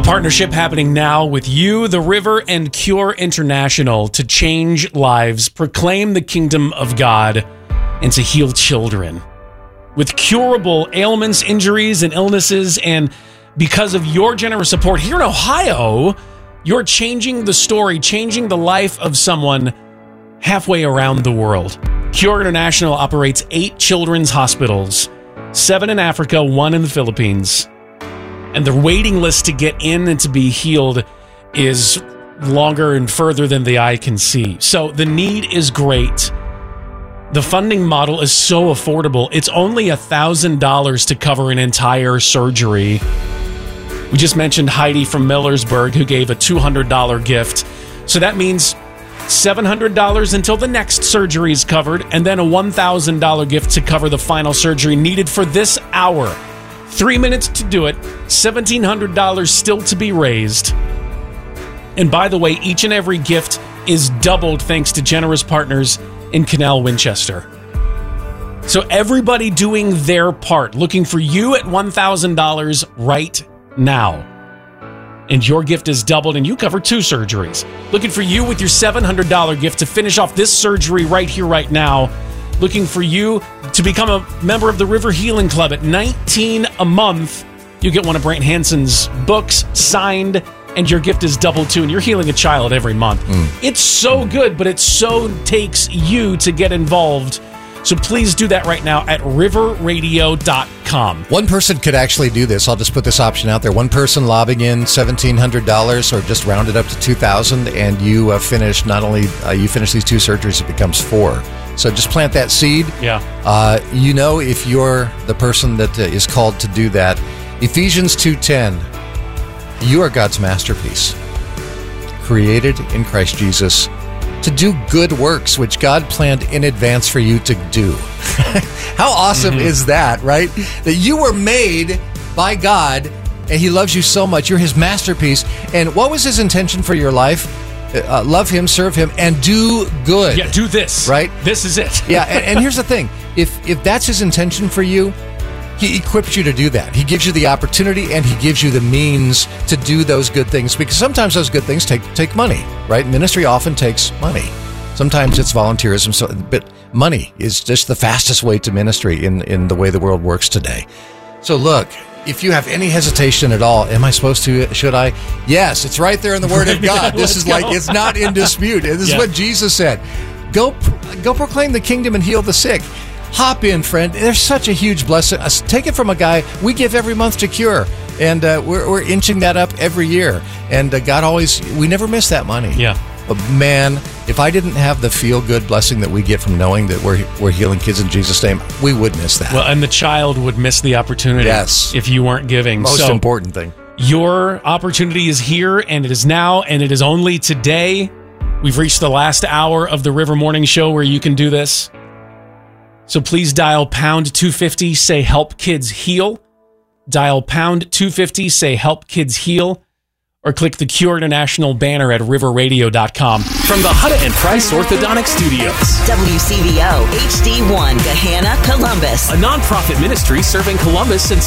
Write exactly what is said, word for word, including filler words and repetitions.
partnership happening now with you, the River, and Cure International to change lives, proclaim the kingdom of God, and to heal children with curable ailments, injuries, and illnesses. And because of your generous support here in Ohio, you're changing the story, changing the life of someone halfway around the world. Cure International operates eight children's hospitals, seven in Africa, one in the Philippines. And the waiting list to get in and to be healed is longer and further than the eye can see. So the need is great. The funding model is so affordable. It's only one thousand dollars to cover an entire surgery. We just mentioned Heidi from Millersburg, who gave a two hundred dollars gift. So that means seven hundred dollars until the next surgery is covered, and then a one thousand dollars gift to cover the final surgery needed for this hour. Three minutes to do it, seventeen hundred dollars still to be raised. And by the way, each and every gift is doubled thanks to generous partners in Canal Winchester. So everybody doing their part, looking for you at one thousand dollars right now. And your gift is doubled and you cover two surgeries. Looking for you with your seven hundred dollars gift to finish off this surgery right here, right now. Looking for you to become a member of the River Healing Club at nineteen dollars a month. You get one of Brant Hansen's books signed, and your gift is doubled too, and you're healing a child every month. Mm. It's so good, but it so takes you to get involved. So please do that right now at river radio dot com. One person could actually do this. I'll just put this option out there. One person lobbing in seventeen hundred dollars, or just round it up to two thousand dollars, and you uh, finish not only uh, you finish these two surgeries, it becomes four. So just plant that seed. Yeah. Uh, you know, if you're the person that uh, is called to do that, Ephesians two ten, you are God's masterpiece, created in Christ Jesus to do good works, which God planned in advance for you to do. How awesome mm-hmm. is that, right? That you were made by God, and He loves you so much. You're His masterpiece. And what was His intention for your life? Uh, love Him, serve Him, and do good. Yeah, do this. Right? This is it. Yeah, and, and here's the thing. If if that's His intention for you, He equips you to do that. He gives you the opportunity, and He gives you the means to do those good things, because sometimes those good things take take money, right? Ministry often takes money. Sometimes it's volunteerism, so, but money is just the fastest way to ministry in, in the way the world works today. So look, if you have any hesitation at all, am I supposed to, should I? Yes, it's right there in the Word of God. Yeah, this is go. like, it's not in dispute. This yeah. is what Jesus said. Go, go proclaim the kingdom and heal the sick. Hop in, friend. There's such a huge blessing. Uh, take it from a guy we give every month to Cure, and uh, we're, we're inching that up every year. And uh, God always, we never miss that money. Yeah. But man, if I didn't have the feel-good blessing that we get from knowing that we're we're healing kids in Jesus' name, we would miss that. Well, and the child would miss the opportunity yes. if you weren't giving. Most so, important thing. Your opportunity is here, and it is now, and it is only today. We've reached the last hour of the River Morning Show where you can do this. So please dial pound two fifty, say help kids heal. Dial pound two fifty, say help kids heal. Or click the Cure International banner at river radio dot com. From the Hutta and Price Orthodontic Studios. W C V O H D one, Gahanna, Columbus. A nonprofit ministry serving Columbus and